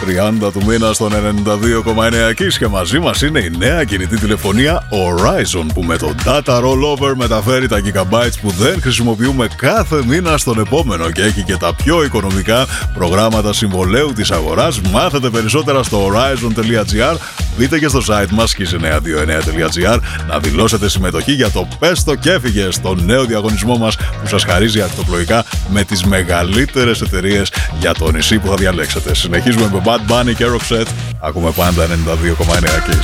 30 του μήνα στον 92,9 και μαζί μας είναι η νέα κινητή τηλεφωνία Horizon που με το Data Rollover μεταφέρει τα gigabytes που δεν χρησιμοποιούμε κάθε μήνα στον επόμενο και έχει και τα πιο οικονομικά προγράμματα συμβολαίου της αγοράς. Μάθετε περισσότερα στο horizon.gr. Μπείτε και στο site μας kiss929.gr να δηλώσετε συμμετοχή για το Πες το και έφυγε στο νέο διαγωνισμό μας που σας χαρίζει ακτοπλοϊκά με τις μεγαλύτερες εταιρείες για το νησί που θα διαλέξετε. Συνεχίζουμε με Bad Bunny και Roxette. Ακούμε πάντα 92,9 Kiss.